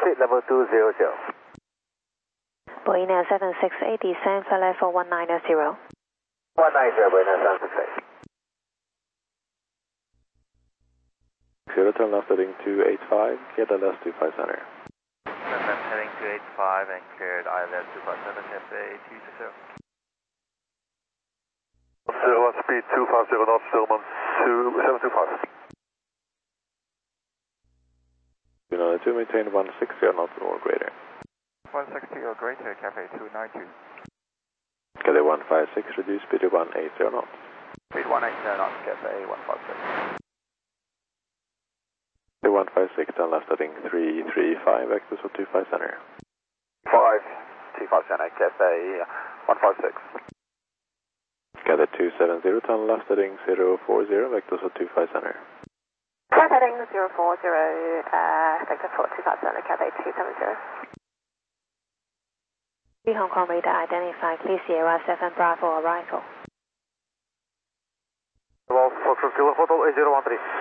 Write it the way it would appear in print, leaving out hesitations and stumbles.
speed level 200. Buena 768, descend for level 190. 190, Buena 768. 0, turn left heading 285, get LS 25 center. Descend heading 285 and cleared ILS 257, Cafe 260. 01 speed 250 knots, Stillman 725. Unit 2, maintain 160 knots or greater. 160 or greater, Cafe 292. Get 156, reduce speed to 180 knots. Speed 180 knots, Cafe 156. 156, turn left heading 335, access for 25 center. 525 center, Cafe 156. Gather 270, turn left heading 040, vectors for 25 center. Left heading 040, vector for 25 center, Cathay 270. Hong Kong radar identified, please Sierra 7 Bravo arrival. Well, Foxtrot Kilo Photo 8013.